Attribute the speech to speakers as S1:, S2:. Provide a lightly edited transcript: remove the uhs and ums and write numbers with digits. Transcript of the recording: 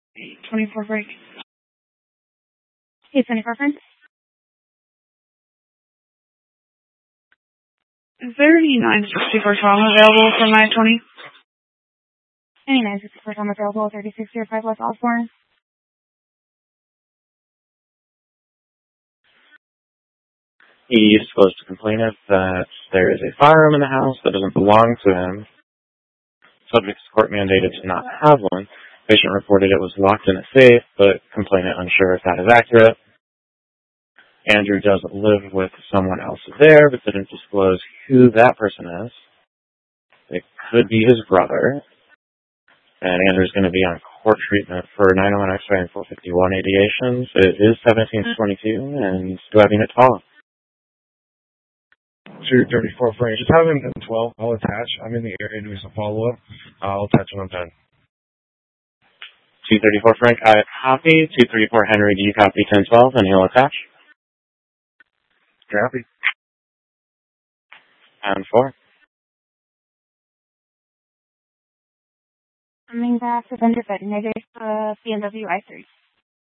S1: 24 break. Hey, 24 friends. Is there any 964 Tom available for my 20? Any 964 Tom available, 3605 West Osborne.
S2: He disclosed to complainant that there is a firearm in the house that doesn't belong to him. Subject is court mandated to not have one. Patient reported it was locked in a safe, but complainant unsure if that is accurate. Andrew doesn't live with someone else there, but didn't disclose who that person is. It could be his brother. And Andrew's going to be on court treatment for 901 X-ray and 451 radiations. It is 1722, and do I have unit to follow?
S3: 234 Frank. Just have him at 12. I'll attach. I'm in the area doing some follow-up. I'll attach when I'm done.
S2: 234 Frank, I copy. 234 Henry, do you copy 1012, and he'll attach?
S3: Copy.
S2: And 4.
S1: Coming back to vendor vetting, negative BMW I3.